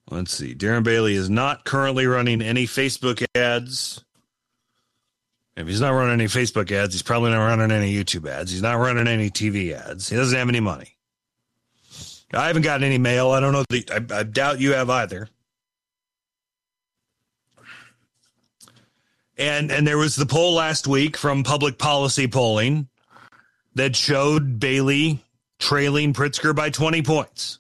Let's see. Darren Bailey is not currently running any Facebook ads. If he's not running any Facebook ads, he's probably not running any YouTube ads. He's not running any TV ads. He doesn't have any money. I haven't gotten any mail. I don't know. I doubt you have either. And there was the poll last week from Public Policy Polling that showed Bailey trailing Pritzker by 20 points.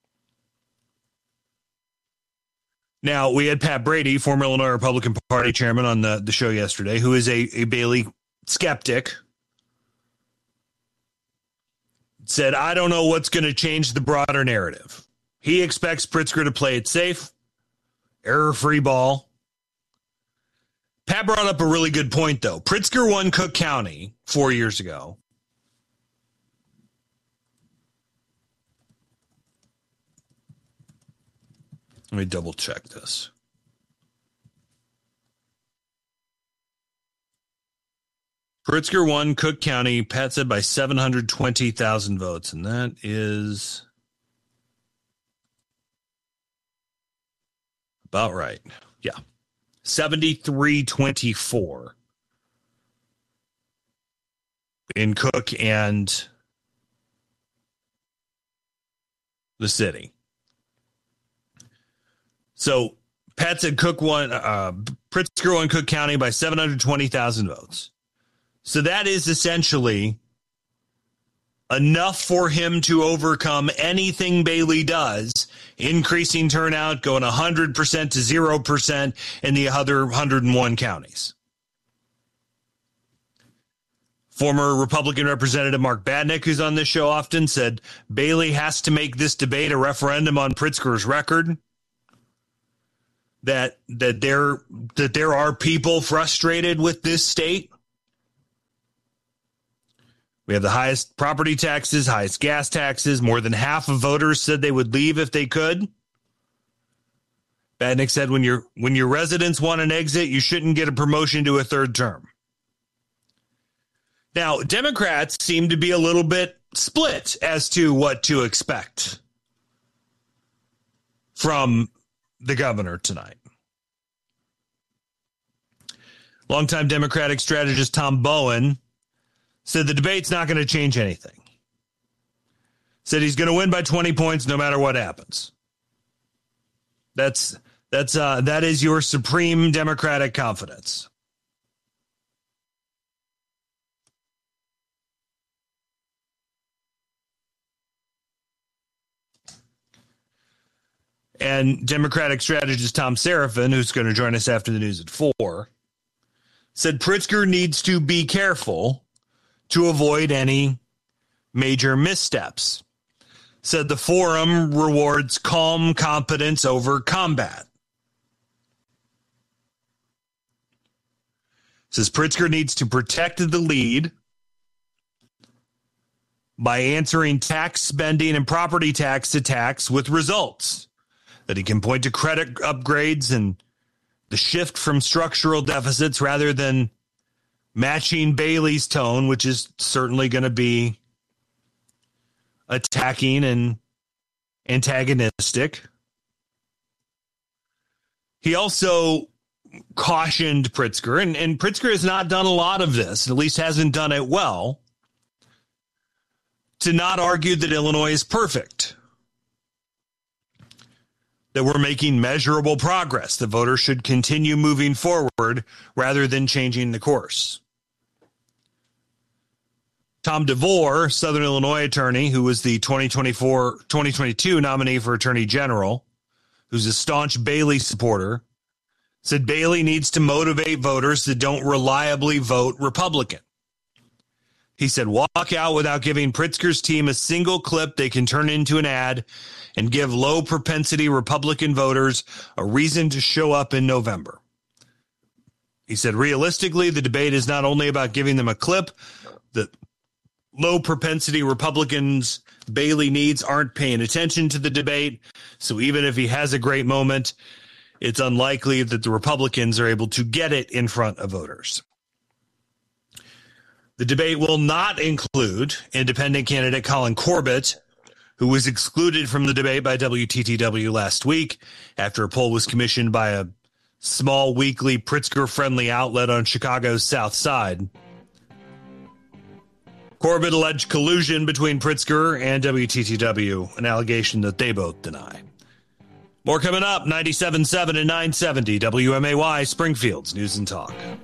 Now, we had Pat Brady, former Illinois Republican Party chairman, on the show yesterday, who is a Bailey skeptic. Said, I don't know what's going to change the broader narrative. He expects Pritzker to play it safe, error-free ball. Pat brought up a really good point, though. Pritzker won Cook County 4 years ago. Let me double check this. Pritzker won Cook County, Pat said, by 720,000 votes, and that is about right. Yeah. 73-24 in Cook and the city. So Pat said Pritzker won Cook County by 720,000 votes. So that is essentially enough for him to overcome anything Bailey does, increasing turnout, going 100% to 0% in the other 101 counties. Former Republican Representative Mark Badnick, who's on this show often, said Bailey has to make this debate a referendum on Pritzker's record. That there are people frustrated with this state. We have the highest property taxes, highest gas taxes. More than half of voters said they would leave if they could. Badnick said when your residents want an exit, you shouldn't get a promotion to a third term. Now, Democrats seem to be a little bit split as to what to expect from the governor tonight. Longtime Democratic strategist Tom Bowen said the debate's not going to change anything. Said he's going to win by 20 points no matter what happens. That is your supreme Democratic confidence. And Democratic strategist Tom Serafin, who's going to join us after the news at 4, said Pritzker needs to be careful to avoid any major missteps. Said the forum rewards calm competence over combat. Says Pritzker needs to protect the lead by answering tax spending and property tax attacks with results. That he can point to credit upgrades and the shift from structural deficits rather than matching Bailey's tone, which is certainly going to be attacking and antagonistic. He also cautioned Pritzker, and Pritzker has not done a lot of this, at least hasn't done it well, to not argue that Illinois is perfect. That we're making measurable progress. The voters should continue moving forward rather than changing the course. Tom DeVore, Southern Illinois attorney, who was the 2022 nominee for Attorney General, who's a staunch Bailey supporter, said Bailey needs to motivate voters that don't reliably vote Republican. He said, walk out without giving Pritzker's team a single clip they can turn into an ad and give low-propensity Republican voters a reason to show up in November. He said, realistically, the debate is not only about giving them a clip. The low-propensity Republicans Bailey needs aren't paying attention to the debate, so even if he has a great moment, it's unlikely that the Republicans are able to get it in front of voters. The debate will not include independent candidate Colin Corbett, who was excluded from the debate by WTTW last week after a poll was commissioned by a small weekly Pritzker-friendly outlet on Chicago's South Side. Corbett alleged collusion between Pritzker and WTTW, an allegation that they both deny. More coming up, 97.7 and 970 WMAY, Springfield's News and Talk.